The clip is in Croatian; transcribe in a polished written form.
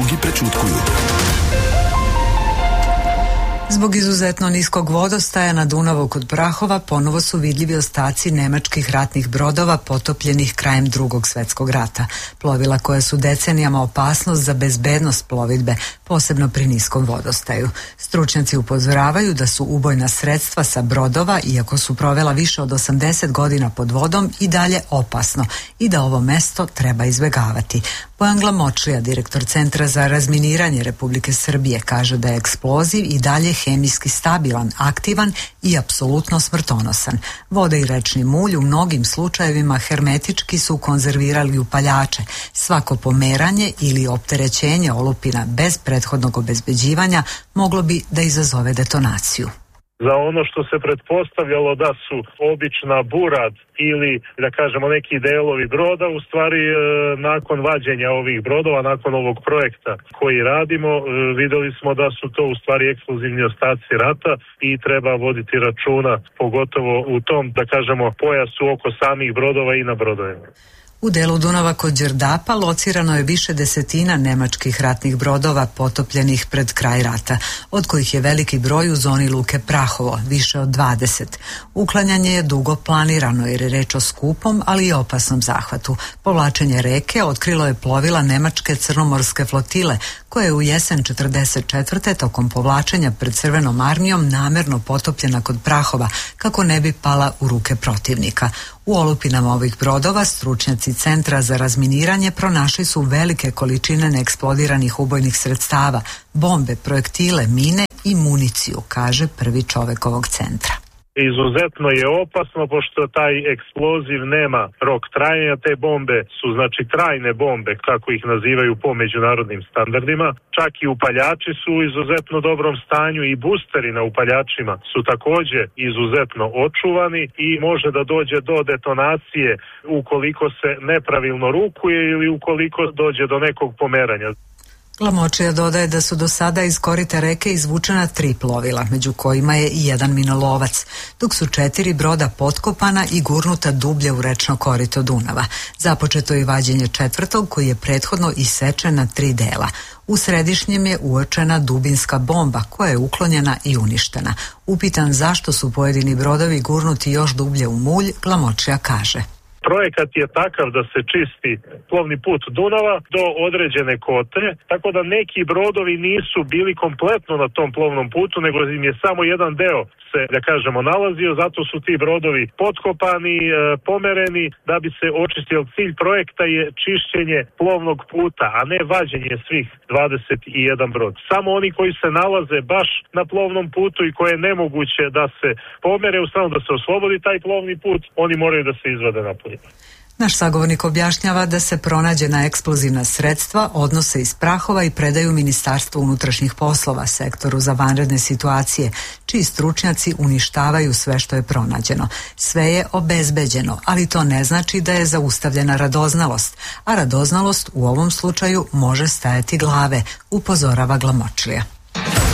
drugi prečutkuju. Zbog izuzetno niskog vodostaja na Dunavu kod Prahova ponovo su vidljivi ostaci nemačkih ratnih brodova potopljenih krajem Drugog svjetskog rata. Plovila koja su decenijama opasnost za bezbednost plovidbe, posebno pri niskom vodostaju. Stručnjaci upozoravaju da su ubojna sredstva sa brodova, iako su provela više od 80 godina pod vodom, i dalje opasno i da ovo mesto treba izbjegavati. Bojan Glamočlija, direktor Centra za razminiranje Republike Srbije, kaže da je eksploziv i dalje hemijski stabilan, aktivan i apsolutno smrtonosan. Voda i rečni mulj u mnogim slučajevima hermetički su konzervirali upaljače. Svako pomeranje ili opterećenje olupina bez prethodnog obezbeđivanja moglo bi da izazove detonaciju. Za ono što se pretpostavljalo da su obična burad ili, da kažemo, neki delovi broda, u stvari nakon vađenja ovih brodova, nakon ovog projekta koji radimo, vidjeli smo da su to u stvari eksplozivni ostaci rata i treba voditi računa, pogotovo u tom, da kažemo, pojasu oko samih brodova i na brodovima. U delu Dunava kod Đerdapa locirano je više desetina nemačkih ratnih brodova potopljenih pred kraj rata, od kojih je veliki broj u zoni luke Prahovo, više od 20. Uklanjanje je dugo planirano jer je reč o skupom, ali i opasnom zahvatu. Povlačenje reke otkrilo je plovila nemačke crnomorske flotile, koja je u jesen 44. tokom povlačenja pred Crvenom armijom namerno potopljena kod Prahova, kako ne bi pala u ruke protivnika. U olupinama ovih brodova stručnjaci Centra za razminiranje pronašli su velike količine neeksplodiranih ubojnih sredstava, bombe, projektile, mine i municiju, kaže prvi čovek ovog centra. Izuzetno je opasno pošto taj eksploziv nema rok trajanja, te bombe su znači trajne bombe, kako ih nazivaju po međunarodnim standardima. Čak i upaljači su u izuzetno dobrom stanju i boosteri na upaljačima su također izuzetno očuvani i može da dođe do detonacije ukoliko se nepravilno rukuje ili ukoliko dođe do nekog pomeranja. Glamočija dodaje da su do sada iz korita reke izvučena 3 plovila, među kojima je i jedan minolovac, dok su 4 broda potkopana i gurnuta dublje u rečno korito Dunava. Započeto je vađenje 4. koji je prethodno isečen na 3 dela. U središnjem je uočena dubinska bomba koja je uklonjena i uništena. Upitan zašto su pojedini brodovi gurnuti još dublje u mulj, Glamočija kaže: Projekat je takav da se čisti plovni put Dunava do određene kote, tako da neki brodovi nisu bili kompletno na tom plovnom putu, nego im je samo jedan deo se, da kažemo, nalazio, zato su ti brodovi potkopani, pomereni da bi se očistio. Cilj projekta je čišćenje plovnog puta, a ne vađenje svih 21 brod. Samo oni koji se nalaze baš na plovnom putu i koje je nemoguće da se pomere, u stranu da se oslobodi taj plovni put, oni moraju da se izvade napolje. Naš sagovornik objašnjava da se pronađena eksplozivna sredstva odnose iz Prahova i predaju Ministarstvu unutrašnjih poslova, sektoru za vanredne situacije, čiji stručnjaci uništavaju sve što je pronađeno. Sve je obezbeđeno, ali to ne znači da je zaustavljena radoznalost, a radoznalost u ovom slučaju može stajati glave, upozorava Glamočlija.